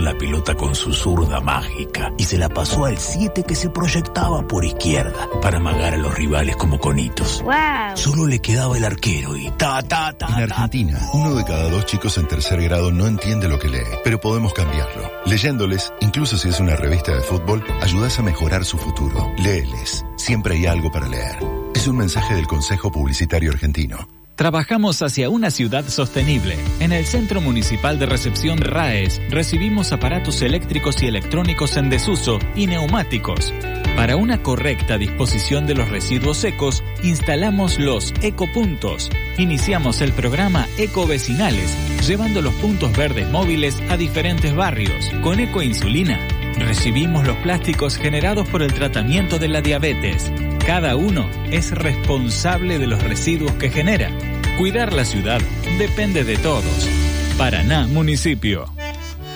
la pelota con su zurda mágica y se la pasó al 7 que se proyectaba por izquierda para amagar a los rivales como conitos. ¡Wow! Solo le quedaba el arquero y En Argentina, 1 de cada 2 chicos en tercer grado no entiende lo que lee, pero podemos cambiarlo. Leyéndoles, incluso si es una revista de fútbol, ayudas a mejorar su futuro. Léeles. Siempre hay algo para leer. Es un mensaje del Consejo Publicitario Argentino. Trabajamos hacia una ciudad sostenible. En el Centro Municipal de Recepción RAES recibimos aparatos eléctricos y electrónicos en desuso y neumáticos. Para una correcta disposición de los residuos secos, instalamos los ecopuntos. Iniciamos el programa Ecovecinales, llevando los puntos verdes móviles a diferentes barrios. Con Ecoinsulina, recibimos los plásticos generados por el tratamiento de la diabetes. Cada uno es responsable de los residuos que genera. Cuidar la ciudad depende de todos. Paraná, municipio.